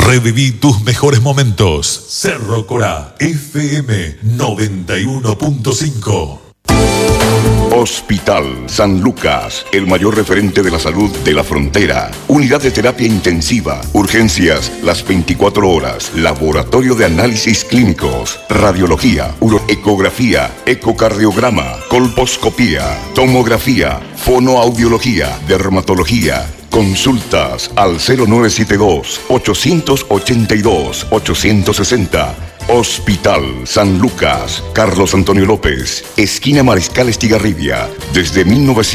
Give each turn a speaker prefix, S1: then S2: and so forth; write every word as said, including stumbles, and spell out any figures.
S1: Reviví tus mejores momentos. Cerro Corá, F M noventa y uno punto cinco.
S2: Hospital San Lucas, el mayor referente de la salud de la frontera. Unidad de terapia intensiva, urgencias las veinticuatro horas, laboratorio de análisis clínicos, radiología, uroecografía, ecocardiograma, colposcopía, tomografía, fonoaudiología, dermatología. Consultas al cero nueve siete dos, ocho ocho dos, ocho seis cero. Hospital San Lucas, Carlos Antonio López, esquina Mariscal Estigarribia, desde mil novecientos